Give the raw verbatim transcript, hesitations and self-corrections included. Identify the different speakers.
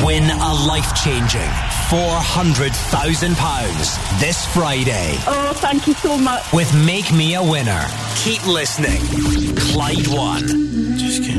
Speaker 1: Win a life-changing four hundred thousand pounds this Friday.
Speaker 2: Oh, thank you so much.
Speaker 1: With Make Me a Winner. Keep listening. Clyde One.
Speaker 3: Just kidding.